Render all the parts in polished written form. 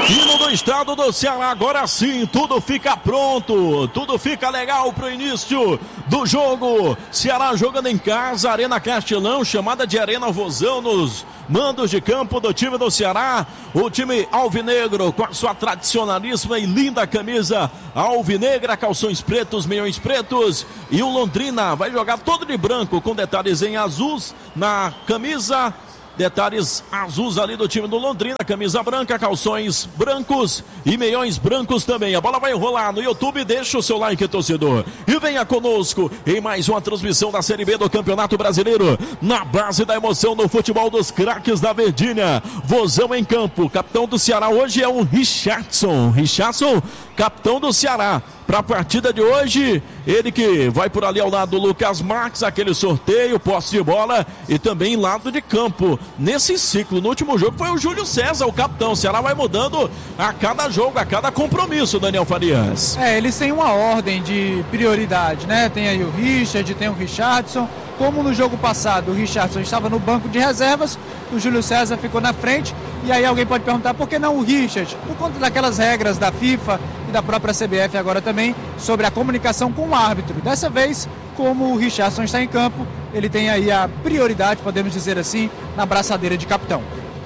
Hino do estado do Ceará, agora sim, tudo fica pronto, tudo fica legal pro início do jogo. Ceará jogando em casa, Arena Castelão, chamada de Arena Vozão, nos mandos de campo do time do Ceará. O time alvinegro com a sua tradicionalíssima e linda camisa alvinegra, calções pretos, meiões pretos. E o Londrina vai jogar todo de branco, com detalhes em azuis na camisa. Detalhes azuis ali do time do Londrina, camisa branca, calções brancos e meiões brancos também. A bola vai rolar no YouTube, deixa o seu like, torcedor. E venha conosco em mais uma transmissão da Série B do Campeonato Brasileiro, na base da emoção no futebol dos craques da Verdinha. Vozão em campo, capitão do Ceará hoje é o Richardson, capitão do Ceará. Para a partida de hoje, ele que vai por ali ao lado do Lucas Marques, aquele sorteio, posse de bola e também lado de campo. Nesse ciclo, no último jogo, foi o Júlio César, o capitão. O Ceará vai mudando a cada jogo, a cada compromisso, Daniel Farias. Eles têm uma ordem de prioridade, né? Tem aí o Richard, tem o Richardson. Como no jogo passado o Richardson estava no banco de reservas, o Júlio César ficou na frente. E aí alguém pode perguntar, por que não o Richard? Por conta daquelas regras da FIFA e da própria CBF agora também, sobre a comunicação com o árbitro. Dessa vez, como o Richardson está em campo, ele tem aí a prioridade, podemos dizer assim, na braçadeira de capitão.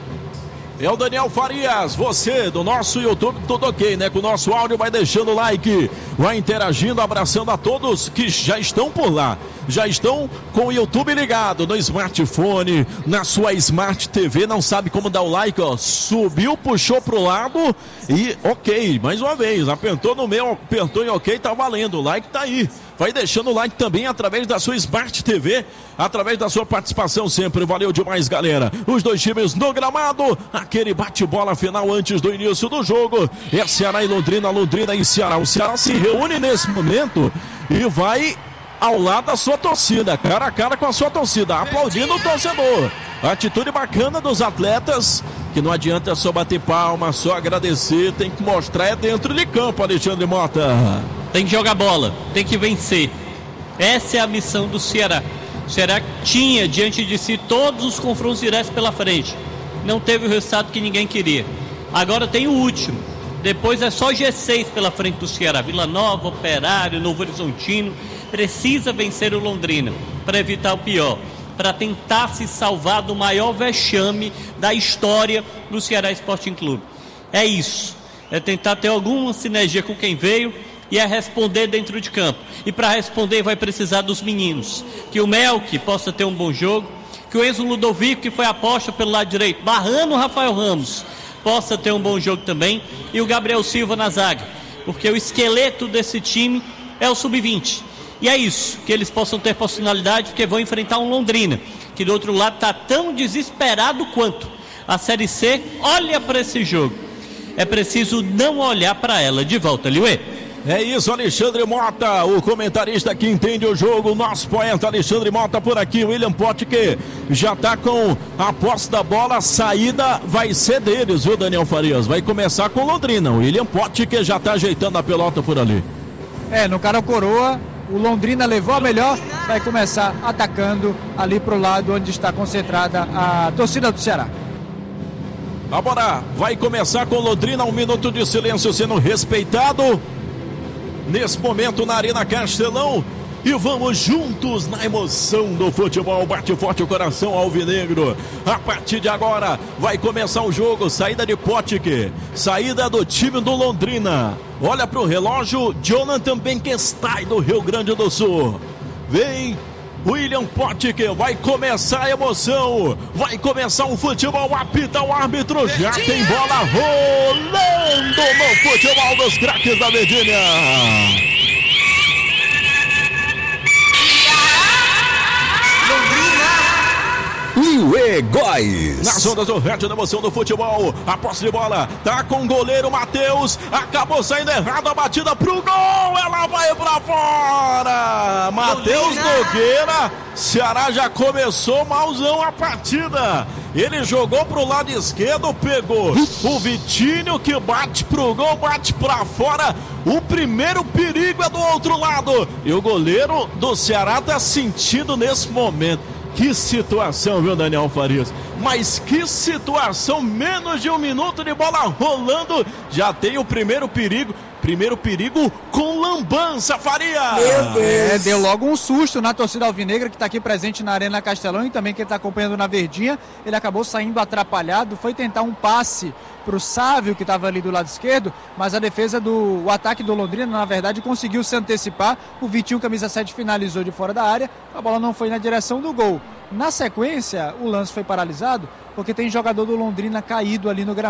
É o Daniel Farias, você do nosso YouTube, tudo ok, né? Com o nosso áudio, vai deixando o like, vai interagindo, abraçando a todos que já estão por lá. Já estão com o YouTube ligado no smartphone, na sua Smart TV, não sabe como dar o like, ó. Subiu, puxou pro lado e ok, mais uma vez, apertou no meu, apertou em ok, tá valendo, o like tá aí. Vai deixando o like também através da sua Smart TV, através da sua participação sempre. Valeu demais, galera. Os dois times no gramado, aquele bate-bola final antes do início do jogo. É Ceará e Londrina, Londrina e Ceará. O Ceará se reúne nesse momento e vai ao lado da sua torcida, cara a cara com a sua torcida, aplaudindo o torcedor. Atitude bacana dos atletas, que não adianta só bater palma, só agradecer, tem que mostrar é dentro de campo, Alexandre Mota. Tem que jogar bola, tem que vencer. Essa é a missão do Ceará. O Ceará tinha diante de si todos os confrontos diretos pela frente. Não teve o resultado que ninguém queria. Agora tem o último. Depois é só G6 pela frente do Ceará. Vila Nova, Operário, Novo Horizontino. Precisa vencer o Londrina para evitar o pior. Para tentar se salvar do maior vexame da história do Ceará Sporting Clube. É isso. É tentar ter alguma sinergia com quem veio e é responder dentro de campo. E para responder vai precisar dos meninos. Que o Melk possa ter um bom jogo. Que o Enzo Ludovico, que foi aposta pelo lado direito, barrando o Rafael Ramos, possa ter um bom jogo também. E o Gabriel Silva na zaga. Porque o esqueleto desse time é o sub-20. E é isso, que eles possam ter personalidade, porque vão enfrentar um Londrina, que do outro lado está tão desesperado quanto. A Série C olha para esse jogo. É preciso não olhar para ela. De volta, Liuê. É isso, Alexandre Mota, o comentarista que entende o jogo, nosso poeta Alexandre Mota por aqui. William Pote, que já está com a posse da bola, a saída vai ser deles, viu, Daniel Farias? Vai começar com Londrina, o William Pote, que já está ajeitando a pelota por ali. No cara coroa, o Londrina levou a melhor, vai começar atacando ali pro lado onde está concentrada a torcida do Ceará. Agora vai começar com Londrina, 1 minuto de silêncio sendo respeitado nesse momento na Arena Castelão. E vamos juntos na emoção do futebol. Bate forte o coração alvinegro. A partir de agora vai começar o jogo. Saída de Potic, saída do time do Londrina. Olha para o relógio, Jonathan Benquestai do Rio Grande do Sul. Vem William Potic, vai começar a emoção. Vai começar o futebol, apita o árbitro. Já tem bola rolando no futebol dos craques da Verdinha. Liuê Góes. Nas ondas do rádio da emoção do futebol, a posse de bola tá com o goleiro Matheus, acabou saindo errado a batida pro gol, ela vai pra fora. Matheus Nogueira, Ceará já começou malzão a partida. Ele jogou pro lado esquerdo, pegou o Vitinho, que bate pro gol, bate pra fora. O primeiro perigo é do outro lado. E o goleiro do Ceará tá sentindo nesse momento. Que situação, viu, Daniel Farias? Mas que situação, menos de 1 minuto de bola rolando, já tem o primeiro perigo com lambança, Faria. Meu Deus. Deu logo um susto na torcida alvinegra que está aqui presente na Arena Castelão e também quem está acompanhando na Verdinha. Ele acabou saindo atrapalhado, foi tentar um passe para o Sávio, que estava ali do lado esquerdo, mas a defesa o ataque do Londrina, na verdade, conseguiu se antecipar. O Vitinho, camisa 7, finalizou de fora da área, a bola não foi na direção do gol. Na sequência, o lance foi paralisado, porque tem jogador do Londrina caído ali no gramado.